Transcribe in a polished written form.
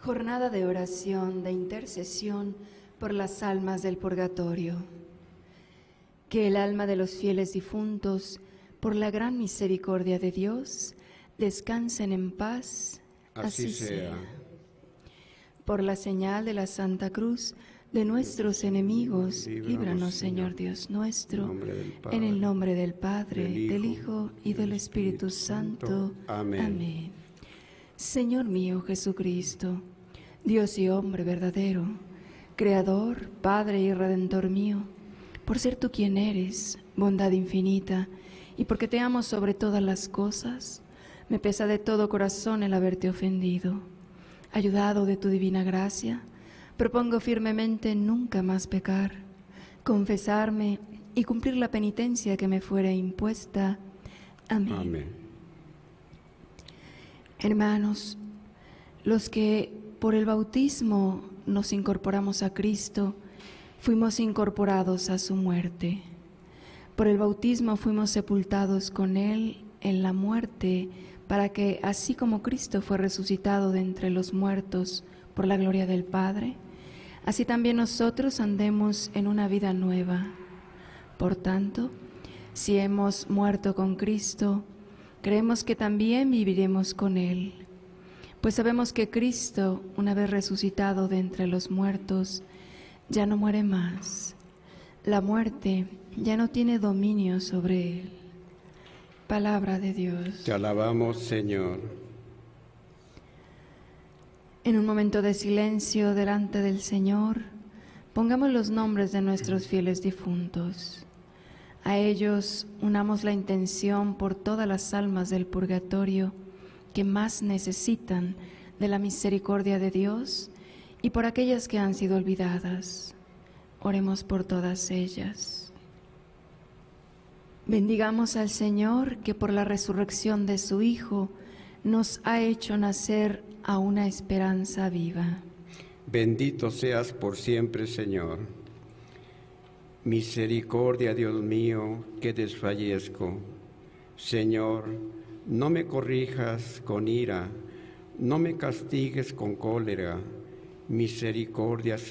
Jornada de oración, de intercesión por las almas del purgatorio. Que el alma de los fieles difuntos, por la gran misericordia de Dios, descansen en paz. Así sea. Por la señal de la Santa Cruz de nuestros enemigos, líbranos, Señor Dios nuestro, en el nombre del Padre, del Hijo y del Espíritu Santo. Amén. Señor mío Jesucristo, Dios y hombre verdadero, Creador, Padre y Redentor mío, por ser tú quien eres, bondad infinita, y porque te amo sobre todas las cosas, me pesa de todo corazón el haberte ofendido. Ayudado de tu divina gracia, propongo firmemente nunca más pecar, confesarme y cumplir la penitencia que me fuere impuesta. Amén. Amén. Hermanos, los que por el bautismo nos incorporamos a Cristo, fuimos incorporados a su muerte. Por el bautismo fuimos sepultados con Él en la muerte, para que, así como Cristo fue resucitado de entre los muertos por la gloria del Padre, así también nosotros andemos en una vida nueva. Por tanto, si hemos muerto con Cristo, creemos que también viviremos con Él, pues sabemos que Cristo, una vez resucitado de entre los muertos, ya no muere más. La muerte ya no tiene dominio sobre Él. Palabra de Dios. Te alabamos, Señor. En un momento de silencio delante del Señor, pongamos los nombres de nuestros fieles difuntos. A ellos unamos la intención por todas las almas del purgatorio que más necesitan de la misericordia de Dios y por aquellas que han sido olvidadas. Oremos por todas ellas. Bendigamos al Señor, que por la resurrección de su Hijo nos ha hecho nacer a una esperanza viva. Bendito seas por siempre, Señor. Misericordia, Dios mío, que desfallezco. Señor, no me corrijas con ira, no me castigues con cólera. Misericordia,